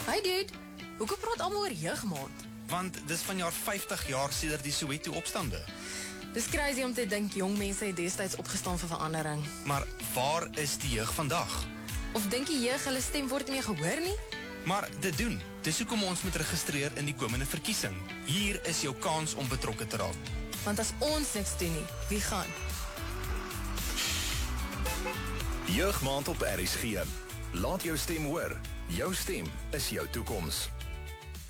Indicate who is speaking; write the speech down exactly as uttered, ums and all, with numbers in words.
Speaker 1: Hey dude, hoekom praat almal oor jeugmaand?
Speaker 2: Want dis van jaar vyftig jaar sedert die Soweto opstande.
Speaker 1: Dis crazy om te dink jong mense het destyds opgestaan vir verandering.
Speaker 2: Maar waar is die jeug vandag?
Speaker 1: Of dink die jeug hulle stem word nie meer gehoor nie?
Speaker 2: Maar dit doen. Dis hoekom ons moet registreer in die komende verkiesing. Hier is jou kans om betrokke te raak.
Speaker 1: Want as ons niks doen nie, wie gaan?
Speaker 3: Jeugmaand op R S G. Laat jou stem hoor. Jou stem is jou toekoms.